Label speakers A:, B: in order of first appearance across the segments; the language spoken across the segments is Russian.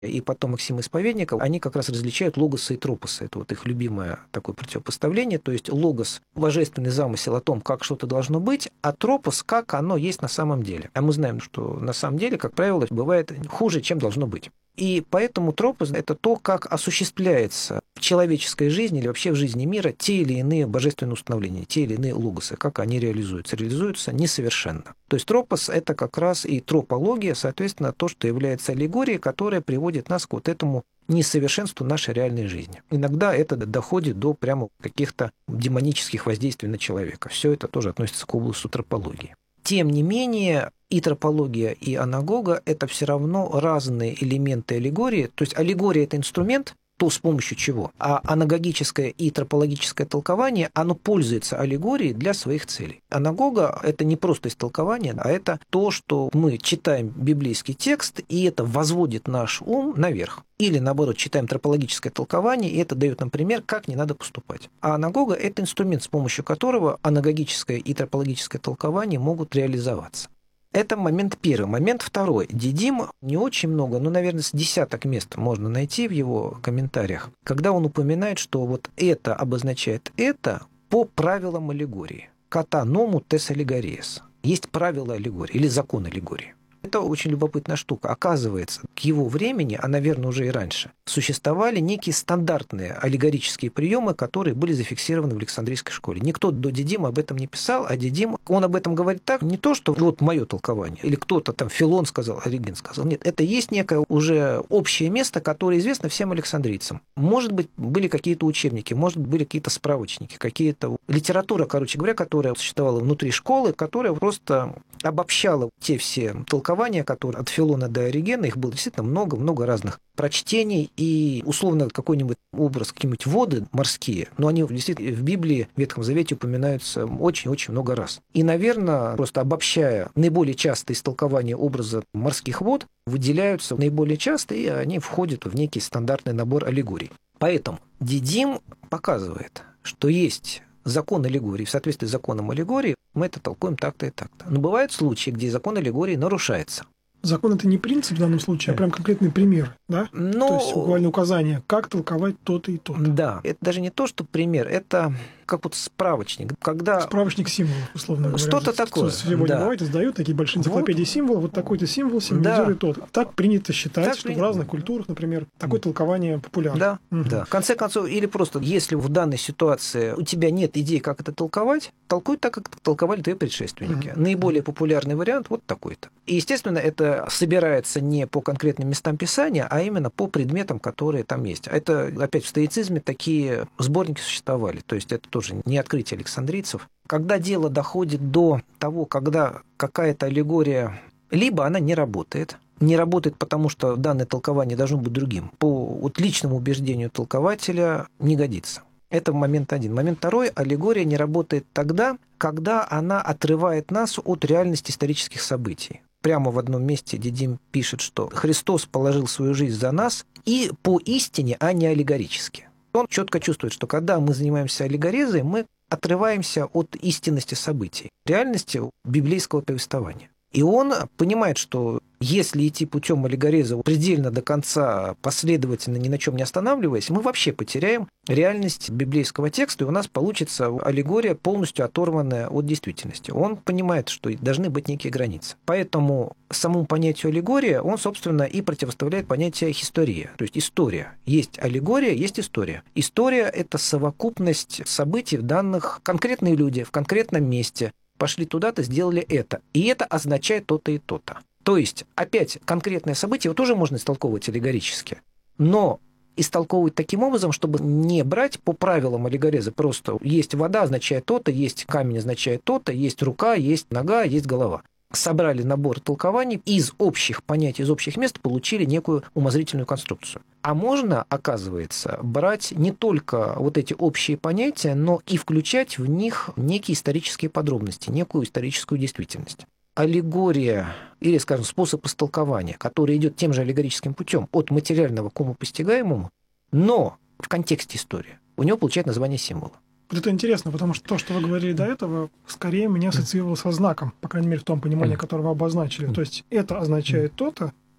A: и потом Максима Исповедника, они как раз различают логоса и тропоса. Это вот их любимое такое противопоставление. То есть логос – божественный замысел о том, как что-то должно быть, а тропос – как оно есть на самом деле. А мы знаем, что на самом деле, как правило, бывает хуже, чем должно быть. И поэтому тропос – это то, как осуществляется в человеческой жизни или вообще в жизни мира те или иные божественные установления, те или иные логосы, как они реализуются. Реализуются несовершенно. То есть тропос – это как раз и тропология, соответственно, то, что является аллегорией, которая приводит нас к вот этому несовершенству нашей реальной жизни. Иногда это доходит до прямо каких-то демонических воздействий на человека. Все это тоже относится к области тропологии. Тем не менее, и тропология, и анагога – это все равно разные элементы аллегории. То есть аллегория – это инструмент, то с помощью чего. А анагогическое и тропологическое толкование, оно пользуется аллегорией для своих целей. Анагога – это не просто истолкование, а это то, что мы читаем библейский текст, и это возводит наш ум наверх. Или, наоборот, читаем тропологическое толкование, и это дает нам пример, как не надо поступать. А анагога – это инструмент, с помощью которого анагогическое и тропологическое толкование могут реализоваться. Это момент первый. Момент второй. Дидим не очень много, наверное, с десяток мест можно найти в его комментариях, когда он упоминает, что вот это обозначает это по правилам аллегории. Ката ному тес аллегориес. Есть правила аллегории или закон аллегории. Это очень любопытная штука. Оказывается, к его времени, а, наверное, уже и раньше, существовали некие стандартные аллегорические приемы, которые были зафиксированы в Александрийской школе. Никто до Дидима об этом не писал, а Дидим, он об этом говорит так, не то, что вот мое толкование, или кто-то там, Филон сказал, Ориген сказал. Нет, это есть некое уже общее место, которое известно всем александрийцам. Может быть, были какие-то учебники, может быть, были какие-то справочники, какие-то литература, короче говоря, которая существовала внутри школы, которая просто обобщала те все толкования, которые от Филона до Оригена, их было действительно много-много разных прочтений, и условно какой-нибудь образ, какие-нибудь воды морские, но они действительно в Библии, в Ветхом Завете упоминаются очень-очень много раз. И, наверное, просто обобщая наиболее частые истолкования образа морских вод, выделяются наиболее часто, и они входят в некий стандартный набор аллегорий. Поэтому Дидим показывает, что есть закон аллегории. В соответствии с законом аллегории мы это толкуем так-то и так-то. Но бывают случаи, где закон аллегории нарушается.
B: Закон – это не принцип в данном случае, а прям конкретный пример, да? То есть буквально указание, как толковать то-то и то-то.
A: Да, это даже не то, что пример, это как вот справочник. Когда...
B: Справочник символов, условно говоря.
A: Что-то такое.
B: Сегодня бывает, издают такие большие энциклопедии символов, вот такой-то символ символизирует тот. Так принято считать, так что в разных культурах, например, такое толкование популярно.
A: Да, да. В конце концов, или просто, если в данной ситуации у тебя нет идеи, как это толковать, толкуй так, как толковали твои предшественники. Наиболее популярный вариант вот такой-то. И, естественно, это собирается не по конкретным местам Писания, а именно по предметам, которые там есть. Это, опять, в стоицизме такие сборники существовали. То есть это тоже не открытие александрийцев. Когда дело доходит до того, когда какая-то аллегория, либо она не работает, потому что данное толкование должно быть другим, по вот личному убеждению толкователя не годится. Это момент один. Момент второй. Аллегория не работает тогда, когда она отрывает нас от реальности исторических событий. Прямо в одном месте Дидим пишет, что Христос положил свою жизнь за нас и по истине, а не аллегорически. Он четко чувствует, что когда мы занимаемся аллегоризой, мы отрываемся от истинности событий, реальности библейского повествования. И он понимает, что если идти путем аллегориза предельно до конца, последовательно, ни на чем не останавливаясь, мы вообще потеряем реальность библейского текста, и у нас получится аллегория, полностью оторванная от действительности. Он понимает, что должны быть некие границы. Поэтому самому понятию аллегория он, собственно, и противоставляет понятие история. То есть история. Есть аллегория, есть история. История – это совокупность событий, в данных конкретные люди в конкретном месте пошли туда-то, сделали это. И это означает то-то и то-то. То есть, опять, конкретное событие его тоже можно истолковывать аллегорически, но истолковывать таким образом, чтобы не брать по правилам аллегориза. Просто есть вода, означает то-то, есть камень, означает то-то, есть рука, есть нога, есть голова. Собрали набор толкований, из общих понятий, из общих мест получили некую умозрительную конструкцию. А можно, оказывается, брать не только вот эти общие понятия, но и включать в них некие исторические подробности, некую историческую действительность. Аллегория или, скажем, способ истолкования, который идет тем же аллегорическим путем от материального к умопостигаемому, но в контексте истории, у него получает название символа.
B: Вот это интересно, потому что то, что вы говорили до этого, скорее меня ассоциировалось со знаком, по крайней мере, в том понимании, которое вы обозначили. То есть это означает то-то,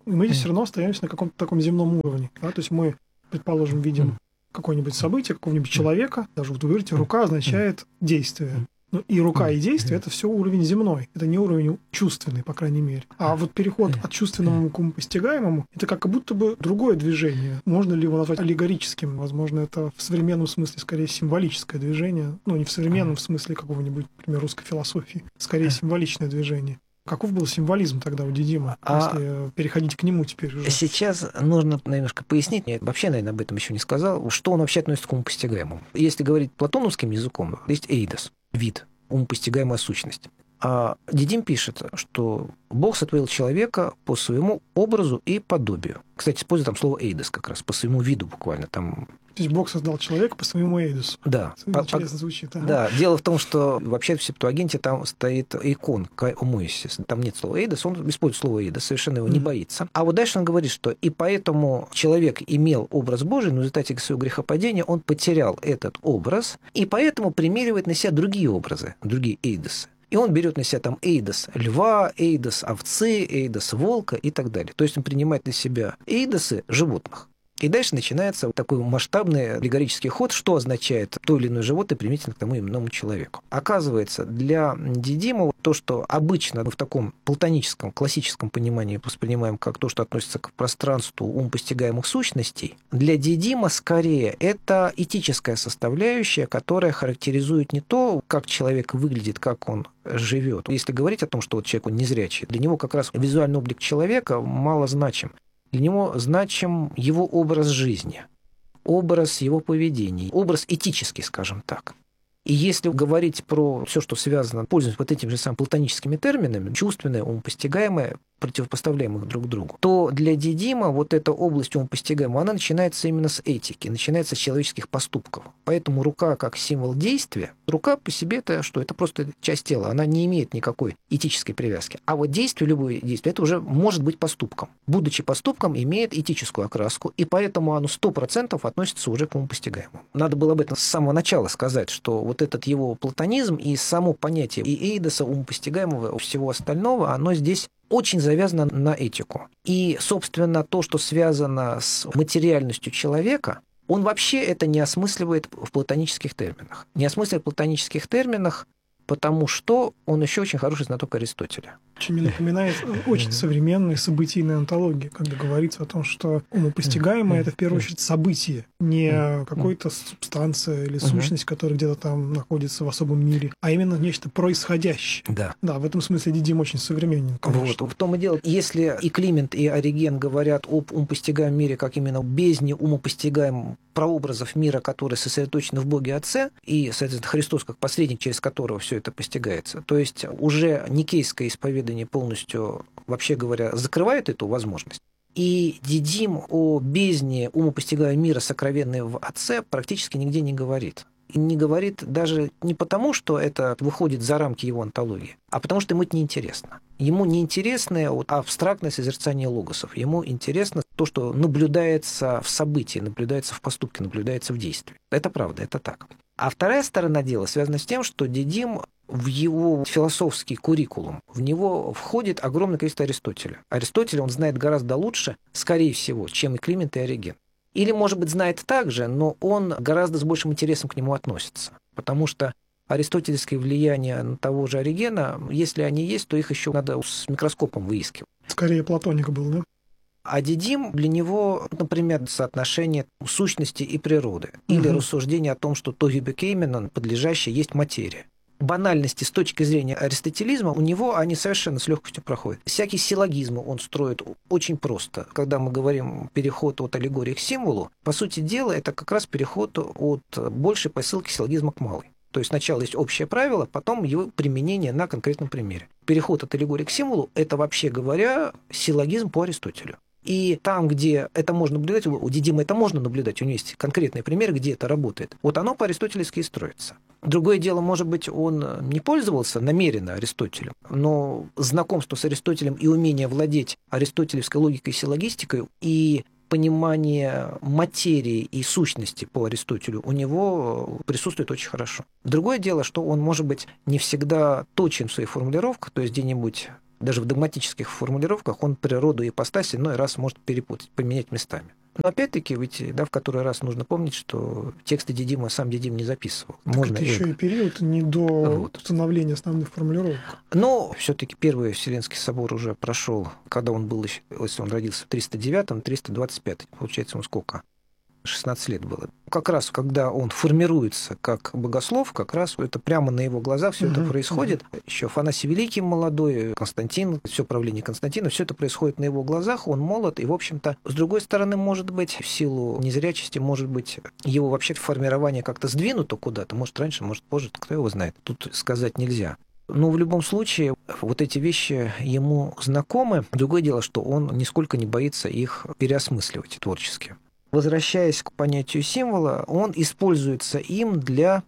B: И мы здесь все равно остаемся на каком-то таком земном уровне. Да? То есть мы, предположим, видим какое-нибудь событие, какого-нибудь человека, даже вот вы говорите, рука означает действие. Ну, и рука, и действие — это все уровень земной, это не уровень чувственный, по крайней мере. А вот переход от чувственному к умопостигаемому — это как будто бы другое движение. Можно ли его назвать аллегорическим? Возможно, это в современном смысле скорее символическое движение. Ну, не в современном смысле какого-нибудь, например, русской философии. Скорее символичное движение. Каков был символизм тогда у Дидима, если переходить к нему теперь уже?
A: Сейчас нужно немножко пояснить, я вообще, наверное, об этом еще не сказал, что он вообще относится к умопостигаемому. Если говорить платоновским языком, есть эйдос, вид, умопостигаемая сущность. А Дидим пишет, что Бог сотворил человека по своему образу и подобию. Кстати, использует там слово эйдос как раз, по своему виду буквально. Там...
B: То есть Бог создал человека по своему эйдосу.
A: Да.
B: Интересно звучит.
A: Да. Дело в том, что вообще в Септуагинте там стоит икон Моисис. Там нет слова эйдос, он использует слово эйдос, совершенно его не боится. А вот дальше он говорит, что и поэтому человек имел образ Божий, но в результате своего грехопадения он потерял этот образ, и поэтому примеривает на себя другие образы, другие эйдосы. И он берет на себя там эйдос льва, эйдос овцы, эйдос волка и так далее. То есть он принимает на себя эйдосы животных. И дальше начинается вот такой масштабный аллегорический ход, что означает то или иное животное применительно к тому иному человеку. Оказывается, для Дидима то, что обычно в таком платоническом, классическом понимании воспринимаем как то, что относится к пространству умопостигаемых сущностей, для Дидима скорее это этическая составляющая, которая характеризует не то, как человек выглядит, как он живет. Если говорить о том, что вот человек он незрячий, для него как раз визуальный облик человека мало значим. Для него значим его образ жизни, образ его поведения, образ этический, скажем так. И если говорить про все, что связано, пользуясь вот этими же самыми платоническими терминами, чувственное, умопостигаемое, противопоставляемых друг другу, то для Дидима вот эта область умопостигаемого, она начинается именно с этики, начинается с человеческих поступков. Поэтому рука как символ действия, рука по себе это что? Это просто часть тела, она не имеет никакой этической привязки. А вот действие, любое действие, это уже может быть поступком. Будучи поступком, имеет этическую окраску, и поэтому оно 100% относится уже к умопостигаемому. Надо было об этом с самого начала сказать, что вот этот его платонизм и само понятие и эйдоса, умопостигаемого, всего остального, оно здесь очень завязано на этику. И, собственно, то, что связано с материальностью человека, он вообще это не осмысливает в платонических терминах. Не осмысливает в платонических терминах, потому что он еще очень хороший знаток Аристотеля.
B: Очень мне напоминает очень современные событийные антологии, когда говорится о том, что умопостигаемое — это в первую очередь событие, не какая-то субстанция или сущность, которая где-то там находится в особом мире, а именно нечто происходящее.
A: Да.
B: Да, в этом смысле Дидим очень современен.
A: Вот, в том и дело. Если и Климент, и Ориген говорят об умопостигаемом мире как именно бездне умопостигаемом прообразов мира, которые сосредоточены в Боге Отце, и, соответственно, Христос как посредник, через которого все это постигается, то есть уже никейское исповедание полностью, вообще говоря, закрывает эту возможность. И Дидим о бездне умопостигаемого мира, сокровенной в Отце, практически нигде не говорит. И не говорит даже не потому, что это выходит за рамки его антологии, а потому что ему это неинтересно. Ему неинтересно абстрактное созерцание логосов. Ему интересно то, что наблюдается в событии, наблюдается в поступке, наблюдается в действии. Это правда, это так. А вторая сторона дела связана с тем, что Дидим в его философский куррикулум, в него входит огромное количество Аристотеля. Аристотеля он знает гораздо лучше, скорее всего, чем и Климент, и Ориген. Или, может быть, знает так же, но он гораздо с большим интересом к нему относится. Потому что аристотельское влияние на того же Оригена, если они есть, то их еще надо с микроскопом выискивать.
B: Скорее платоника был, да?
A: А Дидим для него, например, соотношение сущности и природы. Или рассуждение о том, что то гибекейменон, подлежащее, есть материя. Банальности с точки зрения аристотелизма у него они совершенно с легкостью проходят. Всякие силлогизмы он строит очень просто. Когда мы говорим переход от аллегории к символу, по сути дела, это как раз переход от большей посылки силлогизма к малой. То есть сначала есть общее правило, потом его применение на конкретном примере. Переход от аллегории к символу – это, вообще говоря, силлогизм по Аристотелю. И там, где это можно наблюдать, у Дидима это можно наблюдать, у него есть конкретный пример, где это работает. Вот оно по-аристотельски и строится. Другое дело, может быть, он не пользовался намеренно Аристотелем, но знакомство с Аристотелем и умение владеть аристотелевской логикой и силлогистикой, и понимание материи и сущности по Аристотелю у него присутствует очень хорошо. Другое дело, что он, может быть, не всегда точен в своих формулировках, то есть где-нибудь Даже в догматических формулировках он природу и ипостаси иной раз может перепутать, поменять местами. Но опять-таки, ведь в который раз нужно помнить, что тексты Дидима сам Дидим не записывал.
B: Так
A: Можно
B: это еще и период не до установления основных формулировок.
A: Но все-таки Первый Вселенский собор уже прошел, когда он был, если он родился в 309-м, 325, получается, ему сколько? 16 лет было. Как раз, когда он формируется как богослов, как раз это прямо на его глазах все это происходит. Еще Афанасий Великий молодой, Константин, все правление Константина, все это происходит на его глазах, он молод, и, в общем-то, с другой стороны, может быть, в силу незрячести, может быть, его вообще формирование как-то сдвинуто куда-то, может, раньше, может, позже, кто его знает. Тут сказать нельзя. Но в любом случае, вот эти вещи ему знакомы. Другое дело, что он нисколько не боится их переосмысливать творчески. Возвращаясь к понятию символа, он используется им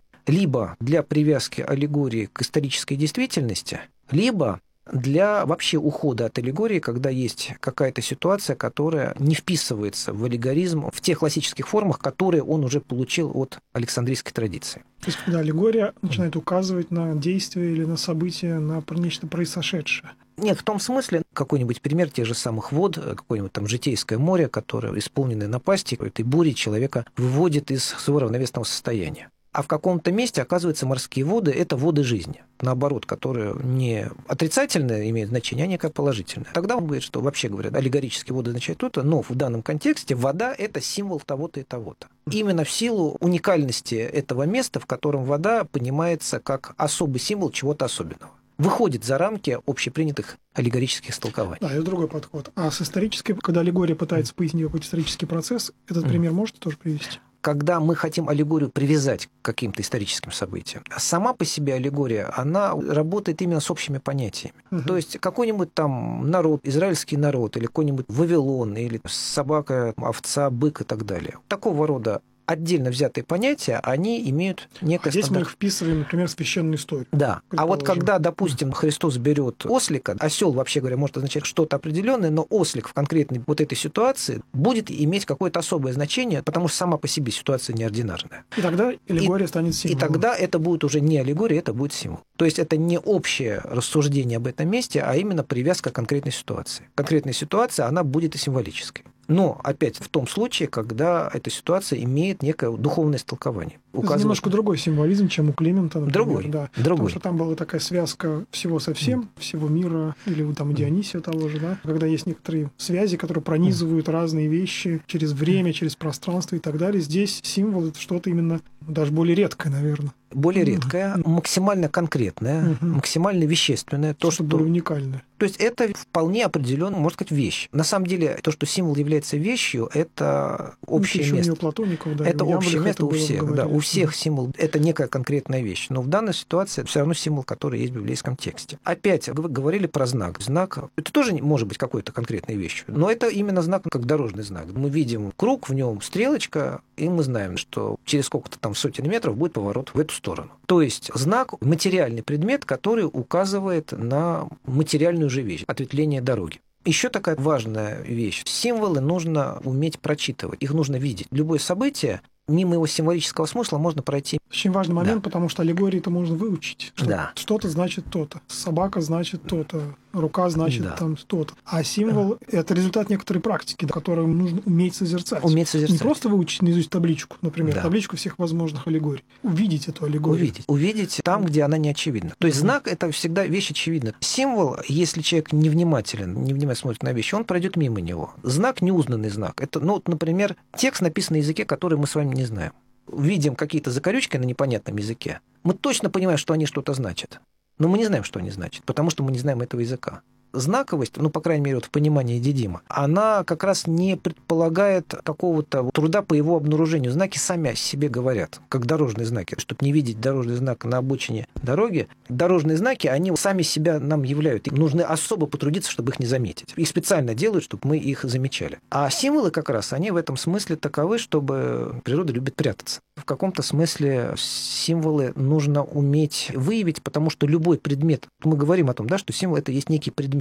A: либо для привязки аллегории к исторической действительности, либо для вообще ухода от аллегории, когда есть какая-то ситуация, которая не вписывается в аллегоризм в тех классических формах, которые он уже получил от Александрийской традиции.
B: То есть, когда аллегория начинает указывать на действие или на событие, на нечто произошедшее.
A: Нет, в том смысле, какой-нибудь пример тех же самых вод, какое-нибудь там Житейское море, которое, исполненное напасти, этой бури, человека выводит из своего равновесного состояния. А в каком-то месте, оказывается, морские воды – это воды жизни, наоборот, которые не отрицательное имеют значение, а некое положительное. Тогда он говорит, что, вообще говоря, аллегорические воды означают то-то, но в данном контексте вода – это символ того-то и того-то. Именно в силу уникальности этого места, в котором вода понимается как особый символ чего-то особенного. Выходит за рамки общепринятых аллегорических истолкований.
B: Да, это другой подход. А с исторической, когда аллегория пытается пояснить какой-то исторический процесс, этот пример можете тоже привести?
A: Когда мы хотим аллегорию привязать к каким-то историческим событиям, сама по себе аллегория, она работает именно с общими понятиями. То есть какой-нибудь там народ, израильский народ, или какой-нибудь Вавилон, или собака, овца, бык и так далее. Такого рода отдельно взятые понятия, они имеют некое
B: здесь мы их вписываем, например, в священную историю.
A: Да. А вот когда, допустим, Христос берет ослика, осел, вообще говоря, может означать что-то определенное, но ослик в конкретной вот этой ситуации будет иметь какое-то особое значение, потому что сама по себе ситуация неординарная.
B: И тогда аллегория станет символом.
A: И тогда это будет уже не аллегория, это будет символ. То есть это не общее рассуждение об этом месте, а именно привязка к конкретной ситуации. Конкретная ситуация, она будет и символической. Но, опять, в том случае, когда эта ситуация имеет некое духовное истолкование.
B: Это немножко другой символизм, чем у Климента, например.
A: Другой.
B: Да.
A: Другой.
B: Потому что там была такая связка всего со всем, всего мира, или там у Дионисия того же, да, когда есть некоторые связи, которые пронизывают разные вещи через время, через пространство и так далее. Здесь символ — это что-то именно даже более редкое, наверное.
A: Более редкое, максимально конкретное, максимально вещественное.
B: То, что было уникальное.
A: То есть это вполне определенная, можно сказать, вещь. На самом деле, то, что символ является вещью, это общее место.
B: Не у Платоников, да,
A: это общее место у всех.
B: Говорили.
A: Да, у всех символ – это некая конкретная вещь. Но в данной ситуации все равно символ, который есть в библейском тексте. Опять, вы говорили про знак. Знак – это тоже может быть какой-то конкретной вещью. Но это именно знак, как дорожный знак. Мы видим круг, в нем стрелочка, и мы знаем, что через сколько-то там сотен метров будет поворот в эту сторону. То есть знак – материальный предмет, который указывает на материальную же вещь, ответвление дороги. Еще такая важная вещь. Символы нужно уметь прочитывать, их нужно видеть. Любое событие, мимо его символического смысла можно пройти.
B: Очень важный момент, потому что аллегории-то можно выучить. Что что-то значит то-то. Собака значит то-то. Рука значит там то-то. А символ – это результат некоторой практики, которую нужно уметь созерцать. Не просто выучить наизусть табличку, например, табличку всех возможных аллегорий. Увидеть эту аллегорию.
A: Увидеть там, где она не очевидна. То есть знак – это всегда вещь очевидна. Символ, если человек невнимательно смотрит на вещи, он пройдет мимо него. Знак – неузнанный знак. Это, например, текст написан на языке, который мы с вами не знаем. Видим какие-то закорючки на непонятном языке. Мы точно понимаем, что они что-то значат. Но мы не знаем, что они значат, потому что мы не знаем этого языка. Знаковость, по крайней мере, в понимании Дидима, она как раз не предполагает какого-то труда по его обнаружению. Знаки сами о себе говорят, как дорожные знаки. Чтобы не видеть дорожный знак на обочине дороги, дорожные знаки, они сами себя нам являют. Им нужно особо потрудиться, чтобы их не заметить. Их специально делают, чтобы мы их замечали. А символы как раз, они в этом смысле таковы, чтобы природа любит прятаться. В каком-то смысле символы нужно уметь выявить, потому что любой предмет, мы говорим о том, что символ – это есть некий предмет.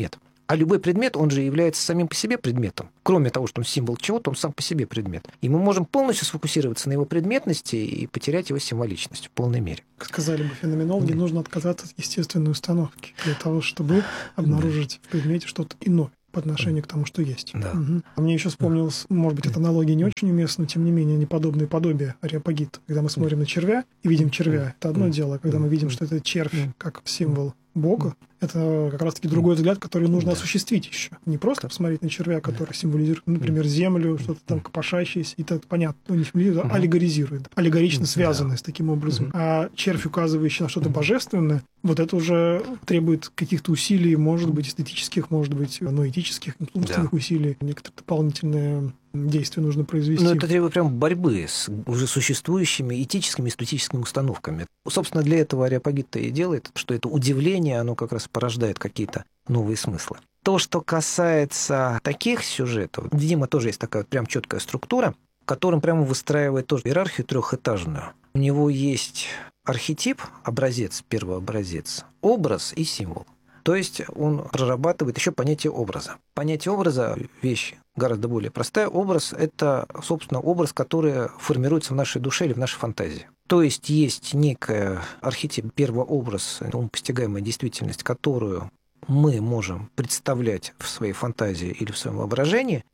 A: А любой предмет, он же является самим по себе предметом. Кроме того, что он символ чего-то, он сам по себе предмет. И мы можем полностью сфокусироваться на его предметности и потерять его символичность в полной мере.
B: Как сказали бы феноменологи, нужно отказаться от естественной установки для того, чтобы обнаружить в предмете что-то иное по отношению к тому, что есть.
A: Да.
B: А мне еще вспомнилось, может быть, эта аналогия не очень уместна, но тем не менее они подобные подобия ареопагита. Когда мы смотрим на червя и видим червя, это одно дело. Когда мы видим, что это червь как символ Бога, это как раз-таки другой взгляд, который нужно осуществить еще. Не просто посмотреть на червя, который символизирует, например, землю, что-то там копошащееся, и это понятно, он не символизирует, а аллегоризирует, аллегорично связанное с таким образом. А червь, указывающий на что-то божественное, вот это уже требует каких-то усилий, может быть, эстетических, может быть, ноэтических, умственных усилий, некоторые дополнительные действия нужно произвести.
A: Но это требует прям борьбы с уже существующими этическими и эстетическими установками. Собственно, для этого Ареопагит-то и делает, что это удивление, оно как раз порождает какие-то новые смыслы. То, что касается таких сюжетов, у Дидима тоже есть такая прям четкая структура, в котором прямо выстраивает тоже иерархию трехэтажную. У него есть архетип, образец, первый образец, образ и символ. То есть он прорабатывает еще понятие образа. Понятие образа – вещь гораздо более простая. Образ – это, собственно, образ, который формируется в нашей душе или в нашей фантазии. То есть некий архетип, первый образ, постигаемая действительность, которую мы можем представлять в своей фантазии или в своем воображении,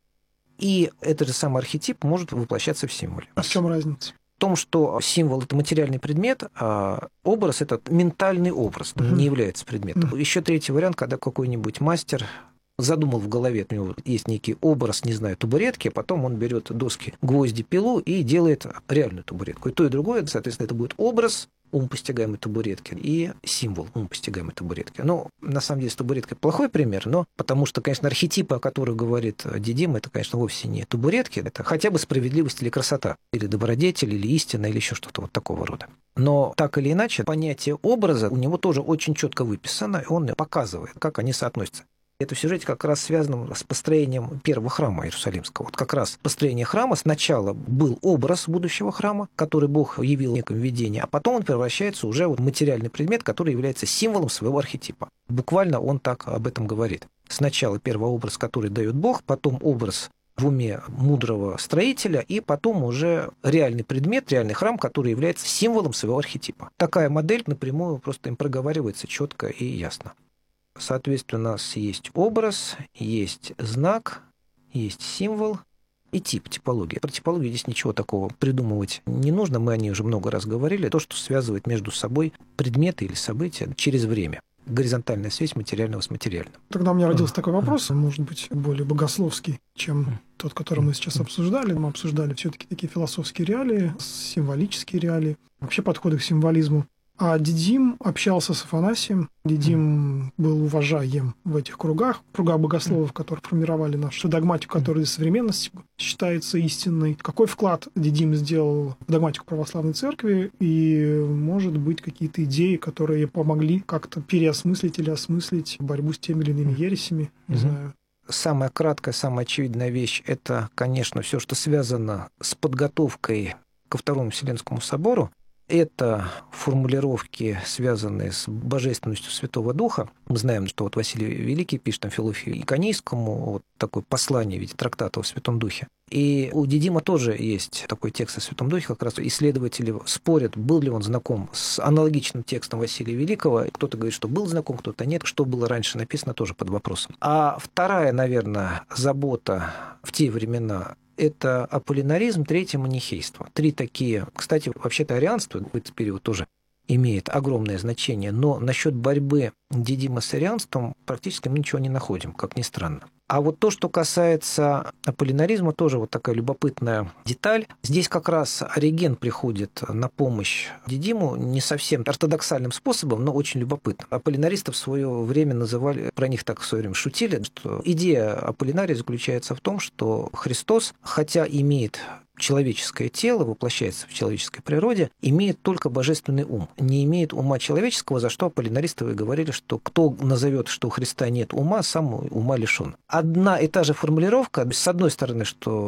A: и этот же самый архетип может воплощаться в символе.
B: А в чем разница?
A: В том, что символ – это материальный предмет, а образ – это ментальный образ, не является предметом. Еще третий вариант, когда какой-нибудь мастер задумал в голове, у него есть некий образ, не знаю, табуретки, а потом он берет доски, гвозди, пилу и делает реальную табуретку. И то, и другое, соответственно, это будет образ умопостигаемой табуретки и символ умопостигаемой табуретки. Ну, на самом деле, с табуреткой плохой пример, но потому что, конечно, архетипы, о которых говорит Дидим, это, конечно, вовсе не табуретки, это хотя бы справедливость или красота, или добродетель, или истина, или еще что-то вот такого рода. Но так или иначе, понятие образа у него тоже очень четко выписано, и он показывает, как они соотносятся. Это в сюжете как раз связано с построением первого храма Иерусалимского. Вот как раз построение храма сначала был образ будущего храма, который Бог явил в неком видении, а потом он превращается уже в материальный предмет, который является символом своего архетипа. Буквально он так об этом говорит. Сначала первый образ, который дает Бог, потом образ в уме мудрого строителя, и потом уже реальный предмет, реальный храм, который является символом своего архетипа. Такая модель напрямую просто им проговаривается четко и ясно. Соответственно, у нас есть образ, есть знак, есть символ и тип, типология. Про типологию здесь ничего такого придумывать не нужно, мы о ней уже много раз говорили. То, что связывает между собой предметы или события через время. Горизонтальная связь материального с материальным.
B: Тогда у меня родился такой вопрос, может быть, более богословский, чем тот, который мы сейчас обсуждали. Мы обсуждали все-таки такие философские реалии, символические реалии, вообще подходы к символизму. А Дидим общался с Афанасием. Дидим был уважаем в этих кругах богословов, которые формировали нашу догматику, которая из современности считается истинной. Какой вклад Дидим сделал в догматику православной церкви? И, может быть, какие-то идеи, которые помогли как-то переосмыслить или осмыслить борьбу с теми или иными ересями? Не знаю.
A: Самая краткая, самая очевидная вещь – это, конечно, все, что связано с подготовкой ко Второму Вселенскому собору. Это формулировки, связанные с божественностью Святого Духа. Мы знаем, что вот Василий Великий пишет там Филофию Иконийскому вот такое послание в виде трактата о Святом Духе. И у Дидима тоже есть такой текст о Святом Духе. Как раз исследователи спорят, был ли он знаком с аналогичным текстом Василия Великого. Кто-то говорит, что был знаком, кто-то нет. Что было раньше написано, тоже под вопросом. А вторая, наверное, забота в те времена – это аполлинаризм, третье манихейство. Три такие. Кстати, вообще-то арианство в этот период тоже имеет огромное значение, но насчет борьбы Дидима с арианством практически мы ничего не находим, как ни странно. А вот то, что касается аполлинаризма, тоже вот такая любопытная деталь. Здесь как раз Ориген приходит на помощь Дидиму не совсем ортодоксальным способом, но очень любопытно. Аполлинаристов в свое время называли, про них так в свое время шутили, что идея аполлинария заключается в том, что Христос, хотя имеет человеческое тело, воплощается в человеческой природе, имеет только божественный ум, не имеет ума человеческого, за что аполлинаристы говорили, что кто назовет, что у Христа нет ума, сам ума лишен. Одна и та же формулировка, с одной стороны, что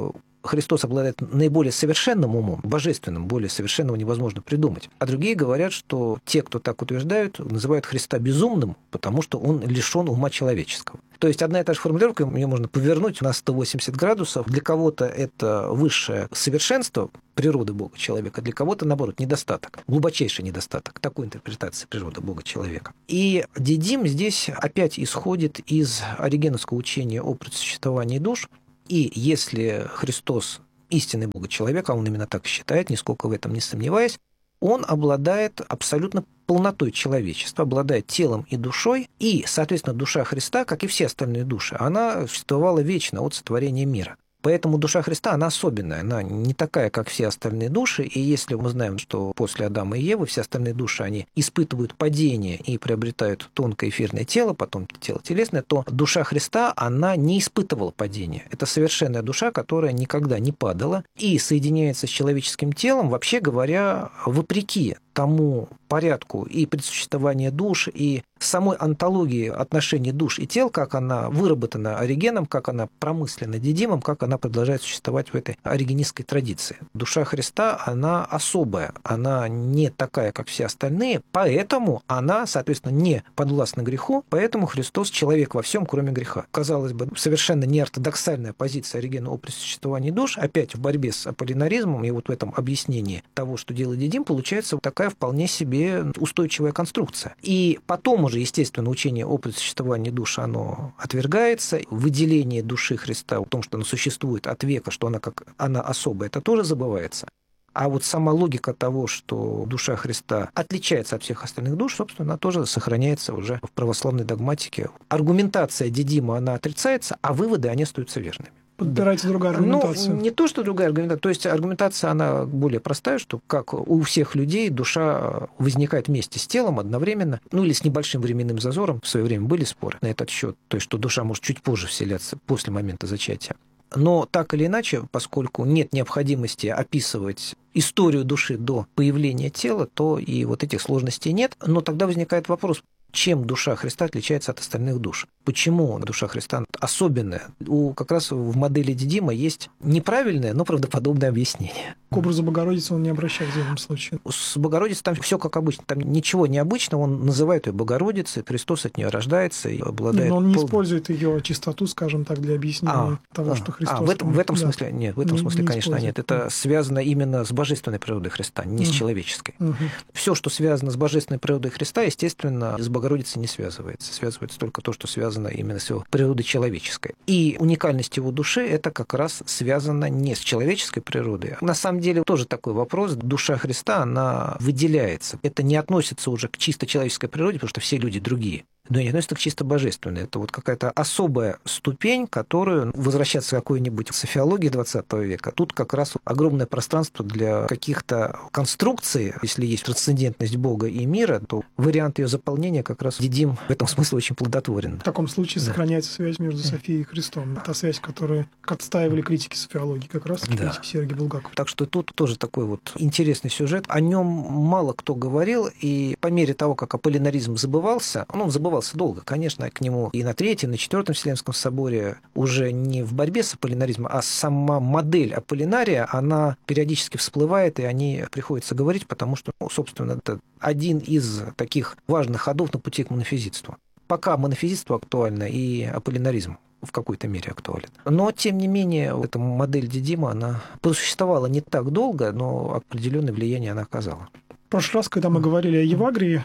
A: Христос обладает наиболее совершенным умом, божественным, более совершенного невозможно придумать. А другие говорят, что те, кто так утверждают, называют Христа безумным, потому что он лишен ума человеческого. То есть одна и та же формулировка, ее можно повернуть на 180 градусов. Для кого-то это высшее совершенство природы Бога человека, для кого-то, наоборот, недостаток, глубочайший недостаток такой интерпретации природы Бога человека. И Дидим здесь опять исходит из оригеновского учения о предсуществовании душ. И если Христос истинный Бога человек, а он именно так считает, нисколько в этом не сомневаясь, он обладает абсолютно полнотой человечества, обладает телом и душой, и, соответственно, душа Христа, как и все остальные души, она существовала вечно от сотворения мира. Поэтому душа Христа, она особенная, она не такая, как все остальные души, и если мы знаем, что после Адама и Евы все остальные души, они испытывают падение и приобретают тонкое эфирное тело, потом тело телесное, то душа Христа, она не испытывала падения. Это совершенная душа, которая никогда не падала и соединяется с человеческим телом, вообще говоря, вопреки тому порядку и предсуществования душ, и самой антологии отношений душ и тел, как она выработана Оригеном, как она промыслена Дидимом, как она продолжает существовать в этой оригенистской традиции. Душа Христа, она особая, она не такая, как все остальные, поэтому она, соответственно, не подвластна греху, поэтому Христос человек во всем, кроме греха. Казалось бы, совершенно неортодоксальная позиция Оригена о предсуществовании душ, опять в борьбе с аполлинаризмом, и вот в этом объяснении того, что делает Дидим, получается такая вполне себе устойчивая конструкция. И потом уже, естественно, учение о предсуществовании душ, оно отвергается. Выделение души Христа, о том, что она существует от века, что она особая, это тоже забывается. А вот сама логика того, что душа Христа отличается от всех остальных душ, собственно, она тоже сохраняется уже в православной догматике. Аргументация Дидима, она отрицается, а выводы, они остаются верными.
B: Подбирайте другую аргументацию.
A: Не то, что другая аргументация. То есть аргументация, она более простая, что как у всех людей душа возникает вместе с телом одновременно, или с небольшим временным зазором. В свое время были споры на этот счет. То есть, что душа может чуть позже вселяться, после момента зачатия. Но так или иначе, поскольку нет необходимости описывать историю души до появления тела, то и вот этих сложностей нет. Но тогда возникает вопрос, чем душа Христа отличается от остальных душ? Почему душа Христа особенная? Как раз в модели Дидима есть неправильное, но правдоподобное объяснение.
B: К образу Богородицы он не обращается в этом случае.
A: С Богородицей там все как обычно. Там ничего необычного. Он называет ее Богородицей, Христос от нее рождается и обладает...
B: Но он не использует ее чистоту, скажем так, для объяснения того, что Христос...
A: В этом смысле нет. В этом смысле, конечно, нет. Это связано именно с божественной природой Христа, не с человеческой. Все, что связано с божественной природой Христа, естественно, с Богородицей не связывается. Связывается только то, что связано именно с его природой человеческой. И уникальность его души – это как раз связано не с человеческой природой. На самом деле тоже такой вопрос. Душа Христа, она выделяется. Это не относится уже к чисто человеческой природе, потому что все люди другие. Но не относится к чисто божественной. Это вот какая-то особая ступень, которую, возвращаться к какой-нибудь софиологии 20 века, тут как раз огромное пространство для каких-то конструкций. Если есть трансцендентность Бога и мира, то вариант ее заполнения как раз Дидим в этом смысле очень плодотворен.
B: В таком случае сохраняется связь между Софией и Христом. Та связь, которую отстаивали критики софиологии, как раз критики Сергия Булгакова.
A: Так что тут тоже такой вот интересный сюжет. О нем мало кто говорил, и по мере того, как аполлинаризм забывался, он забывался долго, конечно, к нему и на Третьем, и на Четвертом Вселенском соборе уже не в борьбе с аполлинаризмом, а сама модель аполлинария, она периодически всплывает, и о ней приходится говорить, потому что, собственно, это один из таких важных ходов на пути к монофизитству. Пока монофизитство актуально, и аполлинаризм в какой-то мере актуален. Но, тем не менее, эта модель Дидима, она просуществовала не так долго, но определенное влияние она оказала.
B: В прошлый раз, когда мы говорили о Евагрии,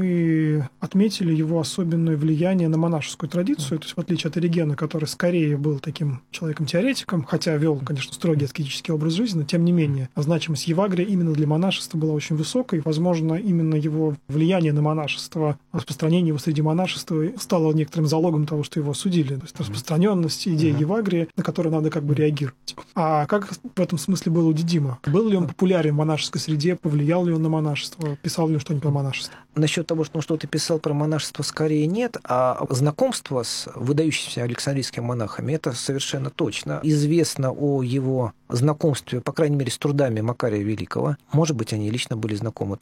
B: мы отметили его особенное влияние на монашескую традицию. То есть, в отличие от Оригена, который скорее был таким человеком-теоретиком, хотя вел, конечно, строгий аскетический образ жизни, но тем не менее, значимость Евагрии именно для монашества была очень высокой. И, возможно, именно его влияние на монашество, распространение его среди монашества стало некоторым залогом того, что его осудили. То есть, распространенность идеи Евагрии, на которую надо как бы реагировать. А как в этом смысле было у Дидима? Был ли он популярен в монашеской среде? Повлиял ли он на монашество? Писал ли он что-нибудь про монашество?
A: Насчет того, что он что-то писал про монашество, скорее нет, а знакомство с выдающимися александрийскими монахами, это совершенно точно. Известно о его знакомстве, по крайней мере, с трудами Макария Великого. Может быть, они лично были знакомы, тут уж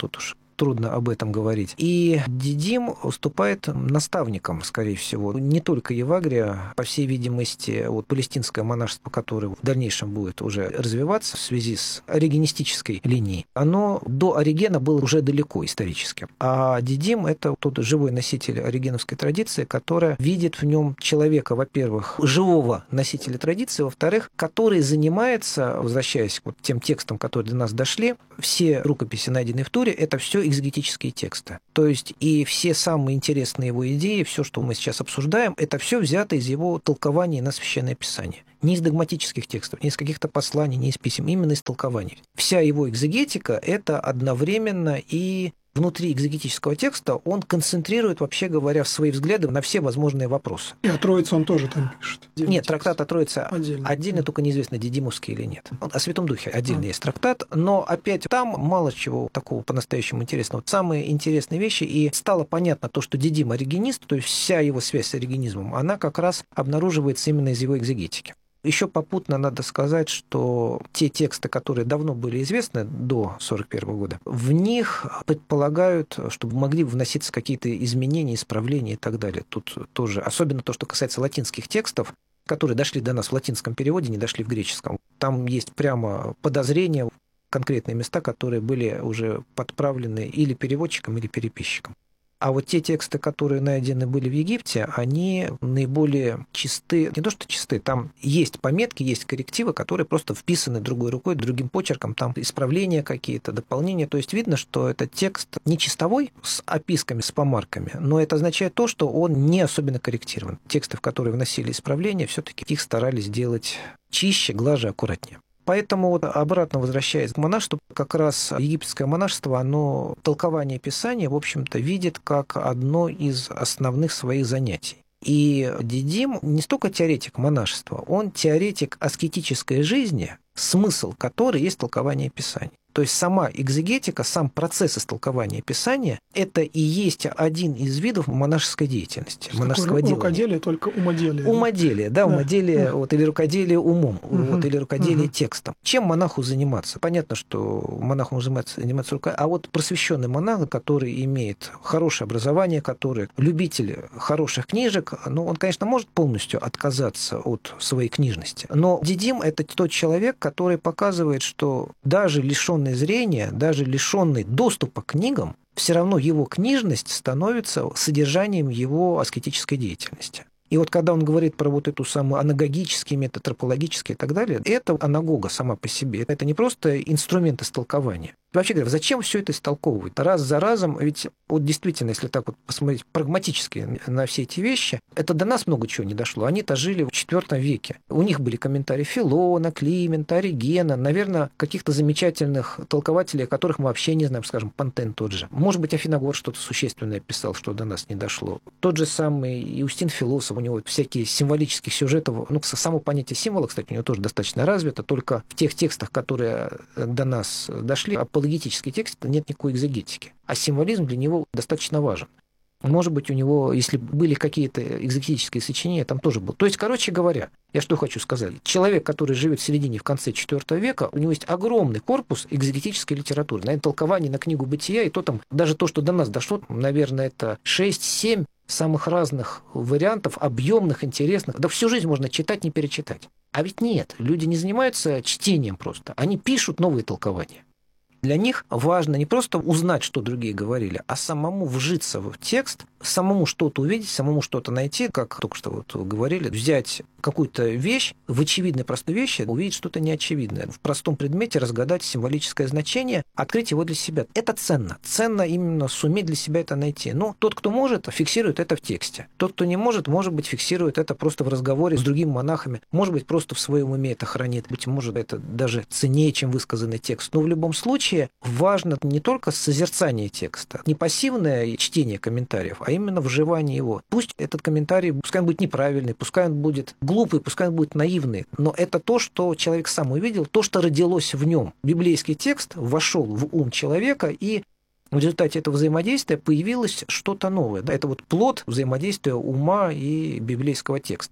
A: трудно об этом говорить. И Дидим выступает наставником, скорее всего, не только Евагрия, по всей видимости, вот палестинское монашество, которое в дальнейшем будет уже развиваться в связи с оригенистической линией, оно до Оригена было уже далеко исторически. А Дидим – это тот живой носитель оригеновской традиции, которая видит в нем человека, во-первых, живого носителя традиции, во-вторых, который занимается, возвращаясь к вот тем текстам, которые до нас дошли, все рукописи, найденные в Туре, это все экзегетические тексты. То есть и все самые интересные его идеи, все, что мы сейчас обсуждаем, это все взято из его толкований на Священное Писание. Не из догматических текстов, не из каких-то посланий, не из писем, именно из толкований. Вся его экзегетика – это одновременно и внутри экзегетического текста он концентрирует, вообще говоря, свои взгляды на все возможные вопросы.
B: И о Троице он тоже там пишет.
A: Нет, трактат о Троице отдельно, только неизвестно, дидимовский или нет. О Святом Духе отдельно есть трактат, но опять там мало чего такого по-настоящему интересного. Самые интересные вещи, и стало понятно то, что Дидим оригенист, то есть вся его связь с оригенизмом, она как раз обнаруживается именно из его экзегетики. Еще попутно надо сказать, что те тексты, которые давно были известны до 1941 года, в них предполагают, чтобы могли вноситься какие-то изменения, исправления и так далее. Тут тоже, особенно то, что касается латинских текстов, которые дошли до нас в латинском переводе, не дошли в греческом. Там есть прямо подозрения, конкретные места, которые были уже подправлены или переводчиком, или переписчиком. А вот те тексты, которые найдены были в Египте, они наиболее чисты. Не то, что чисты, там есть пометки, есть коррективы, которые просто вписаны другой рукой, другим почерком, там исправления какие-то, дополнения. То есть видно, что этот текст не чистовой, с описками, с помарками, но это означает то, что он не особенно корректирован. Тексты, в которые вносили исправления, все-таки их старались делать чище, глаже, аккуратнее. Поэтому вот обратно возвращаясь к монашеству, как раз египетское монашество, оно толкование Писания, в общем-то, видит как одно из основных своих занятий. И Дидим не столько теоретик монашества, он теоретик аскетической жизни, смысл которой есть толкование Писания. То есть сама экзегетика, сам процесс истолкования Писания – это и есть один из видов монашеской деятельности, монашеского делания.
B: Рукоделие, только умоделие.
A: Умоделие, да, умоделие, вот, или рукоделие умом, вот, или рукоделие текстом. Чем монаху заниматься? Понятно, что монаху можно заниматься рукой, а вот просвещенный монах, который имеет хорошее образование, который любитель хороших книжек, ну, он, конечно, может полностью отказаться от своей книжности. Но Дидим – это тот человек, который показывает, что даже лишенный зрения, даже лишенный доступа к книгам, все равно его книжность становится содержанием его аскетической деятельности. И вот когда он говорит про вот эту самую анагогический метод, тропологический и так далее, это анагога сама по себе. Это не просто инструмент истолкования. Вообще говоря, зачем все это истолковывать? Раз за разом, ведь вот действительно, если так вот посмотреть прагматически на все эти вещи, это до нас много чего не дошло. Они-то жили в IV веке. У них были комментарии Филона, Климента, Оригена, наверное, каких-то замечательных толкователей, о которых мы вообще не знаем, скажем, Пантен тот же. Может быть, Афиногор что-то существенное писал, что до нас не дошло. Тот же самый Иустин Философ, у него всякие символические сюжеты, ну, само понятие символа, кстати, у него тоже достаточно развито, только в тех текстах, которые до нас дошли, апологетический текст, нет никакой экзегетики. А символизм для него достаточно важен. Может быть, у него, если были какие-то экзегетические сочинения, там тоже был. То есть, короче говоря, я что хочу сказать. Человек, который живет в середине, в конце IV века, у него есть огромный корпус экзегетической литературы. Наверное, толкование на книгу «Бытия», и то там, даже то, что до нас дошло, наверное, это 6-7 самых разных вариантов, объемных, интересных. Да всю жизнь можно читать, не перечитать. А ведь нет, люди не занимаются чтением просто. Они пишут новые толкования. Для них важно не просто узнать, что другие говорили, а самому вжиться в текст, самому что-то увидеть, самому что-то найти, как только что вот говорили, взять какую-то вещь, в очевидной простой вещи увидеть что-то неочевидное, в простом предмете разгадать символическое значение, открыть его для себя. Это ценно. Ценно именно суметь для себя это найти. Но тот, кто может, фиксирует это в тексте. Тот, кто не может быть, фиксирует это просто в разговоре с другими монахами, может быть, просто в своем уме это хранит, быть может, это даже ценнее, чем высказанный текст. Но в любом случае важно не только созерцание текста, не пассивное чтение комментариев, а именно вживание его. Пусть этот комментарий, пускай он будет неправильный, пускай он будет глупый, пускай он будет наивный, но это то, что человек сам увидел, то, что родилось в нем. Библейский текст вошел в ум человека, и в результате этого взаимодействия появилось что-то новое. Это вот плод взаимодействия ума и библейского текста.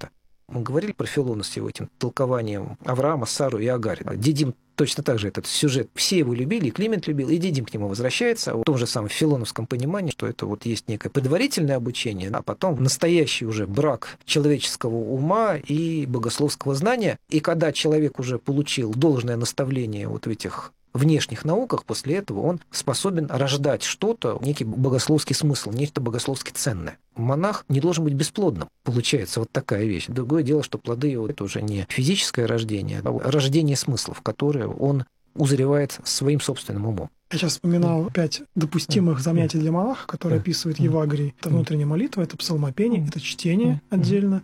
A: Мы говорили про Филона с его этим толкованием Авраама, Сару и Агарь. Дидим точно так же этот сюжет. Все его любили, и Климент любил, и Дидим к нему возвращается. В том же самом филоновском понимании, что это вот есть некое предварительное обучение, а потом настоящий уже брак человеческого ума и богословского знания. И когда человек уже получил должное наставление вот в этих внешних науках, после этого он способен рождать что-то, некий богословский смысл, нечто богословски ценное. Монах не должен быть бесплодным. Получается вот такая вещь. Другое дело, что плоды его — это уже не физическое рождение, а рождение смыслов, которые он узревает своим собственным умом.
B: Я сейчас вспоминал 5 допустимых занятий для монаха, которые описывает Евагрий. Это внутренняя молитва, это псалмопение, это чтение отдельно,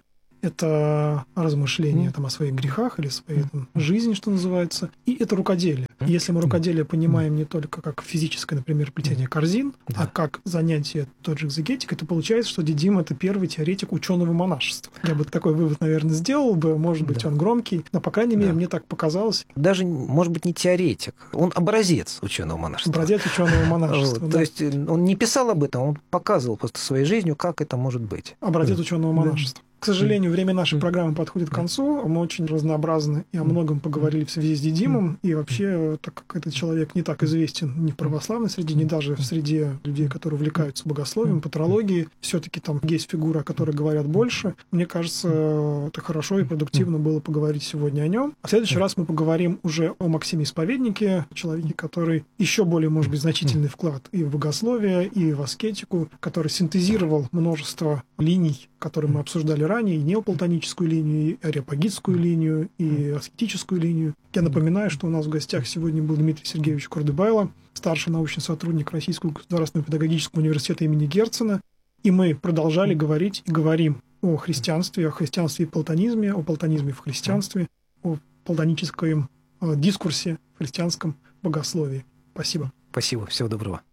B: это размышление о своих грехах или своей жизни, что называется, и это рукоделие. Если мы рукоделие понимаем не только как физическое, например, плетение корзин, а как занятие той же экзегетикой, то получается, что Дидим — это первый теоретик ученого монашества. Я бы такой вывод, наверное, сделал бы, может быть, он громкий, но, по крайней мере, мне так показалось.
A: Даже, может быть, не теоретик, он образец ученого монашества.
B: Образец ученого монашества.
A: То есть он не писал об этом, он показывал просто своей жизнью, как это может быть.
B: Образец ученого монашества. К сожалению, время нашей программы подходит к концу. Мы очень разнообразны и о многом поговорили в связи с Дидимом. И вообще, так как этот человек не так известен ни в православной среде, ни даже в среде людей, которые увлекаются богословием, патрологией, все-таки там есть фигуры, о которых говорят больше. Мне кажется, это хорошо и продуктивно было поговорить сегодня о нем. А в следующий раз мы поговорим уже о Максиме Исповеднике, человеке, который еще более, может быть, значительный вклад и в богословие, и в аскетику, который синтезировал множество линий, которые мы обсуждали ранее, и неоплатоническую линию, и ареопагитскую линию, и аскетическую линию. Я напоминаю, что у нас в гостях сегодня был Дмитрий Сергеевич Курдыбайло, старший научный сотрудник Российского государственного педагогического университета имени Герцена, и мы продолжали говорить и говорим о христианстве и платонизме, о платонизме в христианстве, о платоническом дискурсе в христианском богословии. Спасибо.
A: Спасибо. Всего доброго.